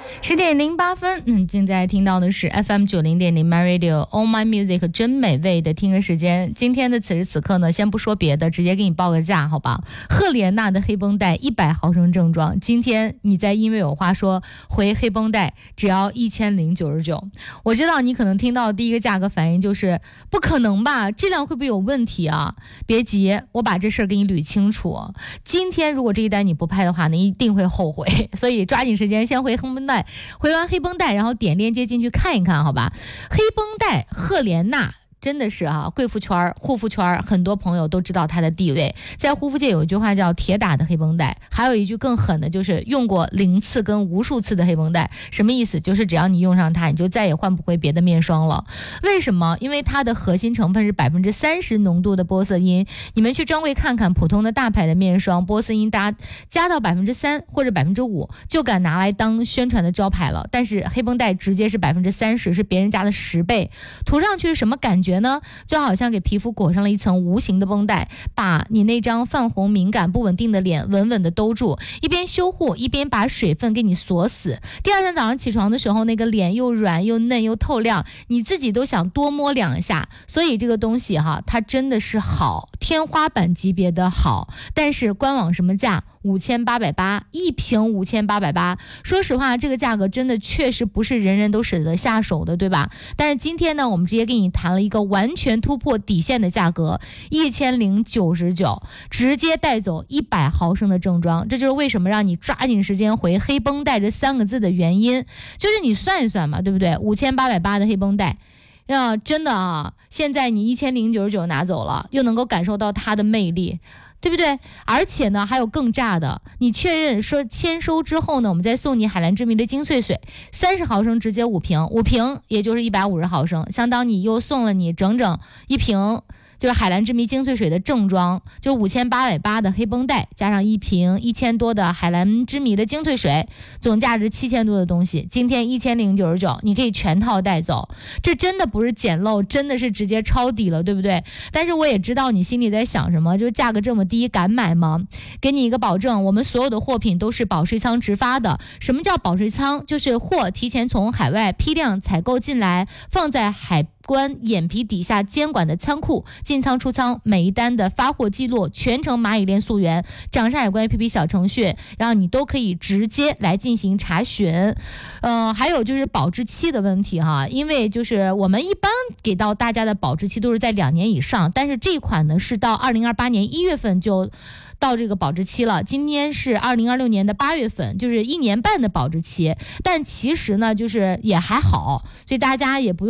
10:08，正在听到的是 FM 90.0 My Radio On My Music 真美味的听歌时间。今天的此时此刻呢，先不说别的，直接给你报个价，好吧？赫莲娜的黑绷带100毫升正装，今天你在因为有话说回黑绷带只要1099。我知道你可能听到第一个价格反应就是不可能吧，质量会不会有问题啊？别急，我把这事儿给你捋清楚。今天如果这一单你不拍的话，你一定会后悔，所以抓紧时间先回黑绷带。回完黑绷带，然后点链接进去看一看，好吧？黑绷带赫莲娜真的是贵妇圈、护肤圈很多朋友都知道它的地位。在护肤界有一句话叫铁打的黑绷带，还有一句更狠的就是用过0次跟无数次的黑绷带。什么意思？就是只要你用上它，你就再也换不回别的面霜了。为什么？因为它的核心成分是30%浓度的玻色因。你们去专柜看看普通的大牌的面霜，玻色因加到3%或者5%就敢拿来当宣传的招牌了，但是黑绷带直接是30%，是别人家的10倍。涂上去是什么感觉呢？就好像给皮肤裹上了一层无形的绷带，把你那张泛红敏感不稳定的脸稳稳的兜住，一边修护一边把水分给你锁死。第二天早上起床的时候，那个脸又软又嫩又透亮，你自己都想多摸2下。所以这个东西它真的是好，天花板级别的好。但是官网什么价？5880一瓶5880。说实话，这个价格真的确实不是人人都舍得下手的，对吧？但是今天呢，我们直接给你谈了一个完全突破底线的价格，1099，直接带走100毫升的正装。这就是为什么让你抓紧时间回黑绷带这3个字的原因，就是你算一算嘛，对不对？5880的黑绷带。真的现在你1099拿走了，又能够感受到它的魅力，对不对？而且呢，还有更炸的，你确认说签收之后呢，我们再送你海蓝之谜的精粹水30毫升，直接5瓶也就是150毫升，相当你又送了你整整1瓶。就是海蓝之谜精粹水的正装，就是5880的黑绷带，加上1瓶1000多的海蓝之谜的精粹水，总价值7000多的东西，今天1099，你可以全套带走。这真的不是捡漏，真的是直接抄底了，对不对？但是我也知道你心里在想什么，就是价格这么低，敢买吗？给你一个保证，我们所有的货品都是保税仓直发的。什么叫保税仓？就是货提前从海外批量采购进来，放在海关眼皮底下监管的仓库，进仓出仓，每一单的发货记录全程蚂蚁链溯源，掌上海关 APP 小程序，然后你都可以直接来进行查询。还有就是保质期的问题因为就是我们一般给到大家的保质期都是在2年以上，但是这款呢是到2028年1月份就到这个保质期了，今天是2026年的8月份，就是1年半的保质期，但其实呢就是也还好，所以大家也不用